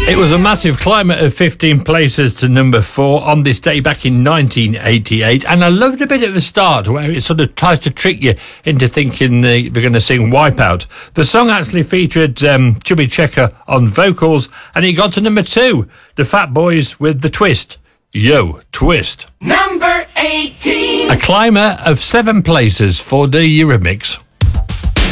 It was a massive climb of 15 places to number 4 on this day back in 1988, and I loved a bit at the start where it sort of tries to trick you into thinking they're going to sing Wipeout. The song actually featured Chubby Checker on vocals, and it got to number 2, the Fat Boys with The Twist. Yo, Twist. Number 18. A climber of 7 places for the Eurythmics.